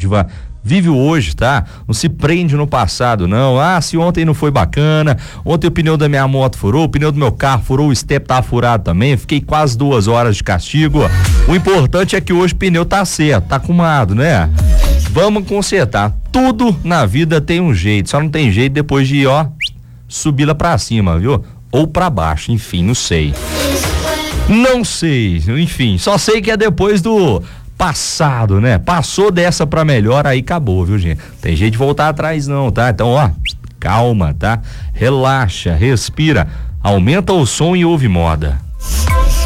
positiva. Vive o hoje, tá? Não se prende no passado, não. Se ontem não foi bacana, ontem o pneu da minha moto furou, o pneu do meu carro furou, o step tá furado também, fiquei quase 2 horas de castigo. O importante é que hoje o pneu tá certo, tá arrumado, né? Vamos consertar. Tudo na vida tem um jeito, só não tem jeito depois de, subir lá pra cima, viu? Ou pra baixo, enfim, não sei. Não sei, enfim, só sei que é depois do passado, né? Passou dessa pra melhor, aí acabou, viu, gente? Tem jeito de voltar atrás não, tá? Então, calma, tá? Relaxa, respira, aumenta o som e ouve moda.